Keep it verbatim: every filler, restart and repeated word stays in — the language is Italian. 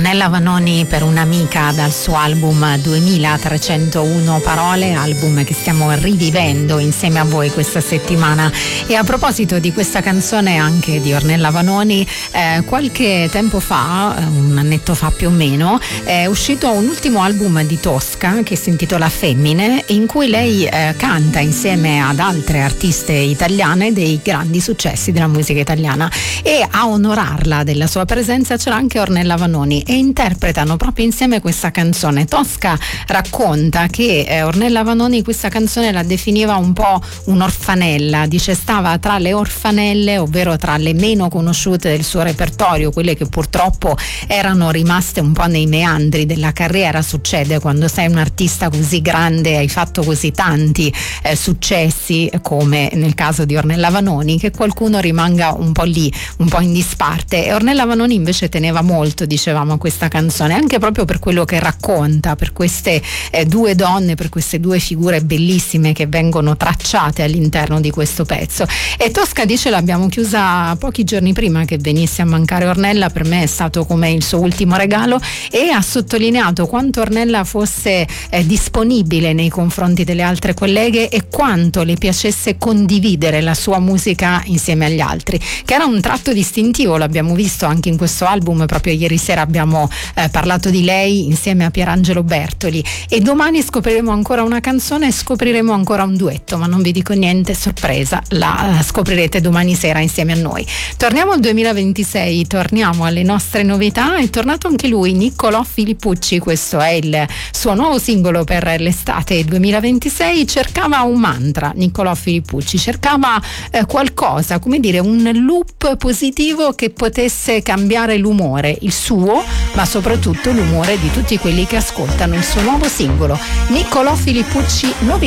Ornella Vanoni per un'amica dal suo album duemilatrecentouno Parole, album che stiamo rivivendo insieme a voi questa settimana. E a proposito di questa canzone anche di Ornella Vanoni, eh, qualche tempo fa, un annetto fa più o meno, è uscito un ultimo album di Tosca che si intitola Femmine, in cui lei eh, canta insieme ad altre artiste italiane dei grandi successi della musica italiana, e a onorarla della sua presenza c'era anche Ornella Vanoni e interpretano proprio insieme questa canzone. Tosca racconta che eh, Ornella Vanoni questa canzone la definiva un po' un'orfanella, dice stava tra le orfanelle, ovvero tra le meno conosciute del suo repertorio, quelle che purtroppo erano rimaste un po' nei meandri della carriera. Succede quando sei un artista così grande, hai fatto così tanti eh, successi come nel caso di Ornella Vanoni, che qualcuno rimanga un po' lì, un po' in disparte. E Ornella Vanoni invece teneva molto, dicevamo, a questa canzone, anche proprio per quello che racconta, per queste eh, due donne, per queste due figure bellissime che vengono tracciate all'interno di questo pezzo. E Tosca dice l'abbiamo chiusa pochi giorni prima che venisse a mancare Ornella, per me è stato come il suo ultimo regalo, e ha sottolineato quanto Ornella fosse eh, disponibile nei confronti delle altre colleghe e quanto le piacesse condividere la sua musica insieme agli altri, che era un tratto distintivo. L'abbiamo visto anche in questo album. Proprio ieri sera abbiamo eh, parlato di lei insieme a Pierangelo Bertoli, e domani scopriremo ancora una canzone e scopriremo ancora un duetto, ma non vi dico niente, sorpresa, la uh, scoprirete domani sera insieme a noi. Torniamo al duemilaventisei, torniamo alle nostre novità. È tornato anche lui, Niccolò Filippucci, questo è il suo nuovo singolo per l'estate duemilaventisei. Cercava un mantra, Niccolò Filippucci cercava eh, qualcosa, come dire, un loop positivo che potesse cambiare l'umore, il suo, ma soprattutto l'umore di tutti quelli che ascoltano il suo nuovo singolo. Niccolò Filippucci, Novità.